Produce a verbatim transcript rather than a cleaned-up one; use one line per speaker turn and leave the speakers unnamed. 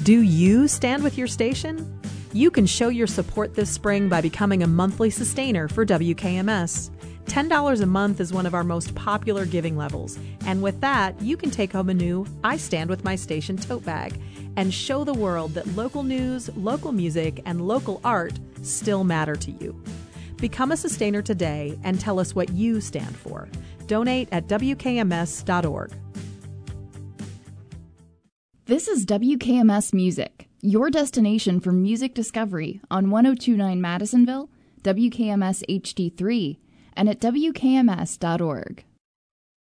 Do you stand with your station? You can show your support this spring by becoming a monthly sustainer for W K M S. ten dollars a month is one of our most popular giving levels, and with that, you can take home a new I Stand With My Station tote bag and show the world that local news, local music, and local art still matter to you. Become a sustainer today and tell us what you stand for. Donate at W K M S dot org.
This is W K M S Music, your destination for music discovery on one oh two point nine Madisonville, W K M S H D three, and at W K M S dot org.